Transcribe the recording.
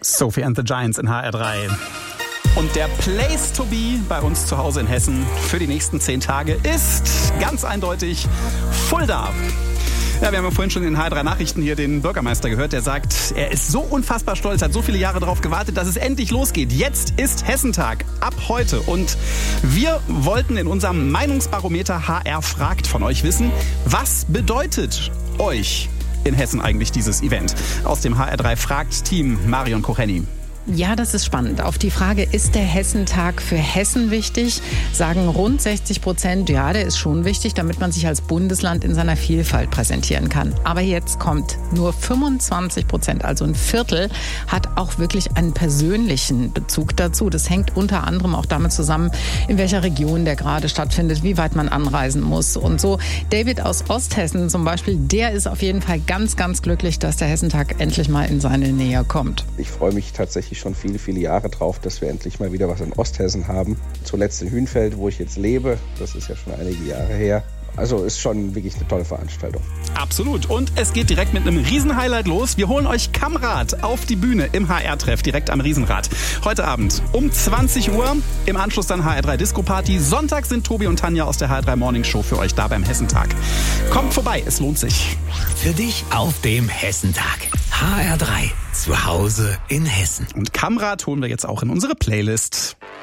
Sophie and the Giants in HR3. Und der Place to be bei uns zu Hause in Hessen für die nächsten 10 Tage ist ganz eindeutig Fulda. Ja, wir haben ja vorhin schon in den HR3 Nachrichten hier den Bürgermeister gehört, der sagt, er ist so unfassbar stolz, hat so viele Jahre darauf gewartet, dass es endlich losgeht. Jetzt ist Hessentag, ab heute. Und wir wollten in unserem Meinungsbarometer HR fragt von euch wissen, was bedeutet euch in Hessen eigentlich dieses Event? Aus dem HR3 fragt Team Marion Kocheni. Ja, das ist spannend. Auf die Frage, ist der Hessentag für Hessen wichtig, sagen rund 60%, ja, der ist schon wichtig, damit man sich als Bundesland in seiner Vielfalt präsentieren kann. Aber jetzt kommt nur 25%, also ein Viertel, hat auch wirklich einen persönlichen Bezug dazu. Das hängt unter anderem auch damit zusammen, in welcher Region der gerade stattfindet, wie weit man anreisen muss und so. David aus Osthessen zum Beispiel, der ist auf jeden Fall ganz, ganz glücklich, dass der Hessentag endlich mal in seine Nähe kommt. Ich freue mich tatsächlich schon viele, viele Jahre drauf, dass wir endlich mal wieder was in Osthessen haben. Zuletzt in Hünfeld, wo ich jetzt lebe. Das ist ja schon einige Jahre her. Also ist schon wirklich eine tolle Veranstaltung. Absolut. Und es geht direkt mit einem Riesenhighlight los. Wir holen euch Kamrad auf die Bühne im HR-Treff, direkt am Riesenrad. Heute Abend um 20 Uhr. Im Anschluss dann HR3 Disco Party. Sonntag sind Tobi und Tanja aus der HR3 Morning Show für euch da beim Hessentag. Kommt vorbei, es lohnt sich. Für dich auf dem Hessentag. HR3, zu Hause in Hessen. Und Kamrad holen wir jetzt auch in unsere Playlist.